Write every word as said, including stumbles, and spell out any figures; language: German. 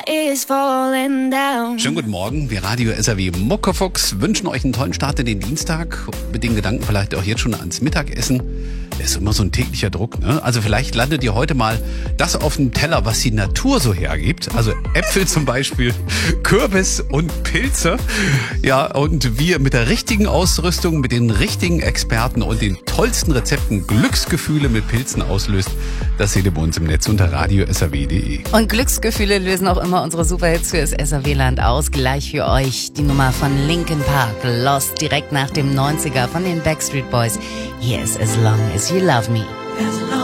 is falling down. Schönen guten Morgen, wir Radio S R W Muckefuchs wünschen euch einen tollen Start in den Dienstag. Mit den Gedanken vielleicht auch jetzt schon ans Mittagessen. Das ist immer so ein täglicher Druck, ne? Also vielleicht landet ihr heute mal das auf dem Teller, was die Natur so hergibt. Also Äpfel zum Beispiel, Kürbis und Pilze. Ja, und wir mit der richtigen Ausrüstung, mit den richtigen Experten und den tollsten Rezepten Glücksgefühle mit Pilzen auslöst. Das seht ihr bei uns im Netz unter radio s r w punkt d e. Und Glücksgefühle lösen auch immer unsere Superhits für das S R W-Land aus. Gleich für euch die Nummer von Linkin Park, Lost, direkt nach dem neunziger von den Backstreet Boys. Hier ist As Long As You Love Me.